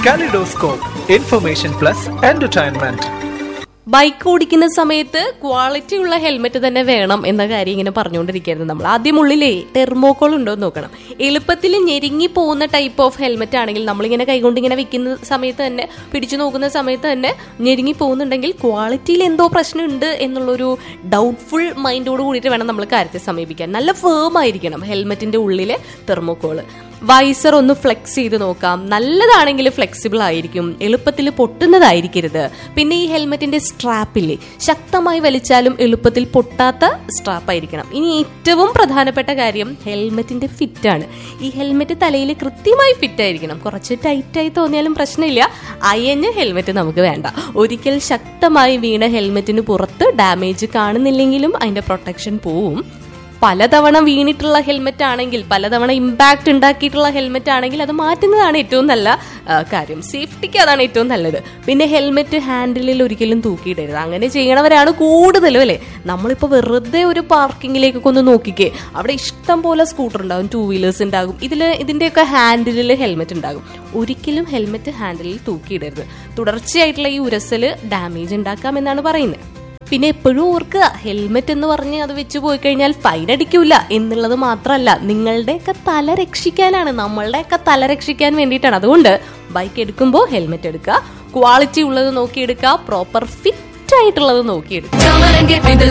Kaleidoscope, Information Plus Entertainment. Bike ഓടിക്കുന്ന സമയത്ത് quality ഉള്ള ഹെൽമെറ്റ് തന്നെ വേണം എന്ന കാര്യം ഇങ്ങനെ പറഞ്ഞുകൊണ്ടിരിക്കുന്നത്. നമ്മൾ ആദ്യം ഉള്ളിലേ തെർമോക്കോൾ ഉണ്ടോ എന്ന് നോക്കണം. എളുപ്പത്തിൽ ഞെരുങ്ങി പോകുന്ന ടൈപ്പ് ഓഫ് ഹെൽമെറ്റ് ആണെങ്കിൽ നമ്മളിങ്ങനെ കൈകൊണ്ട് ഇങ്ങനെ വെക്കുന്ന സമയത്ത് തന്നെ പിടിച്ചു നോക്കുന്ന സമയത്ത് തന്നെ ഞെരുങ്ങി പോകുന്നുണ്ടെങ്കിൽ ക്വാളിറ്റിയിൽ എന്തോ പ്രശ്നമുണ്ട് എന്നുള്ളൊരു ഡൗട്ട്ഫുൾ മൈൻഡോട് കൂടിയിട്ട് വേണം നമ്മൾ കാര്യത്തെ സമീപിക്കാൻ. നല്ല ഫേം ആയിരിക്കണം ഹെൽമെറ്റിന്റെ ഉള്ളിലെ തെർമോക്കോള്. വൈസർ ഒന്ന് ഫ്ലെക്സ് ചെയ്ത് നോക്കാം. നല്ലതാണെങ്കിൽ ഫ്ലെക്സിബിൾ ആയിരിക്കും, എളുപ്പത്തിൽ പൊട്ടുന്നതായിരിക്കരുത്. പിന്നെ ഈ ഹെൽമെറ്റിന്റെ സ്ട്രാപ്പില്ലേ, ശക്തമായി വലിച്ചാലും എളുപ്പത്തിൽ പൊട്ടാത്ത സ്ട്രാപ്പ് ആയിരിക്കണം. ഇനി ഏറ്റവും പ്രധാനപ്പെട്ട കാര്യം ഹെൽമെറ്റിന്റെ ഫിറ്റാണ്. ഈ ഹെൽമെറ്റ് തലയിൽ കൃത്യമായി ഫിറ്റ് ആയിരിക്കണം. കുറച്ച് ടൈറ്റായി തോന്നിയാലും പ്രശ്നമില്ല, അയഞ്ഞ ഹെൽമെറ്റ് നമുക്ക് വേണ്ട. ഒരിക്കൽ ശക്തമായി വീണ ഹെൽമെറ്റിന് പുറത്ത് ഡാമേജ് കാണുന്നില്ലെങ്കിലും അതിന്റെ പ്രൊട്ടക്ഷൻ പോവും. പലതവണ വീണിട്ടുള്ള ഹെൽമെറ്റ് ആണെങ്കിൽ, പലതവണ ഇമ്പാക്ട് ഉണ്ടാക്കിയിട്ടുള്ള ഹെൽമെറ്റ് ആണെങ്കിൽ അത് മാറ്റുന്നതാണ് ഏറ്റവും നല്ല കാര്യം. സേഫ്റ്റിക്ക് അതാണ് ഏറ്റവും നല്ലത്. പിന്നെ ഹെൽമെറ്റ് ഹാൻഡിലിൽ ഒരിക്കലും തൂക്കിയിടരുത്. അങ്ങനെ ചെയ്യണവരാണ് കൂടുതലും അല്ലേ. നമ്മളിപ്പോൾ വെറുതെ ഒരു പാർക്കിങ്ങിലേക്കൊക്കെ ഒന്ന് നോക്കിക്കേ, അവിടെ ഇഷ്ടം പോലെ സ്കൂട്ടർ ഉണ്ടാകും, 2 വീലേഴ്സ് ഉണ്ടാകും, ഇതിന്റെയൊക്കെ ഹാൻഡിലിൽ ഹെൽമെറ്റ് ഉണ്ടാകും. ഒരിക്കലും ഹെൽമെറ്റ് ഹാൻഡിലിൽ തൂക്കിയിടരുത്. തുടർച്ചയായിട്ടുള്ള ഈ ഉരസൽ ഡാമേജ് ഉണ്ടാക്കാമെന്നാണ് പറയുന്നത്. പിന്നെ എപ്പോഴും ഓർക്കുക, ഹെൽമെറ്റ് എന്ന് പറഞ്ഞ് അത് വെച്ച് പോയി കഴിഞ്ഞാൽ ഫൈൻ അടിക്കൂല എന്നുള്ളത് മാത്രമല്ല, നിങ്ങളുടെയൊക്കെ തല രക്ഷിക്കാനാണ്, നമ്മളുടെയൊക്കെ തല രക്ഷിക്കാൻ വേണ്ടിയിട്ടാണ്. അതുകൊണ്ട് ബൈക്ക് എടുക്കുമ്പോൾ ഹെൽമെറ്റ് എടുക്കുക, ക്വാളിറ്റി ഉള്ളത് നോക്കിയെടുക്കുക, പ്രോപ്പർ ഫിറ്റ് ആയിട്ടുള്ളത് നോക്കിയെടുക്കുക.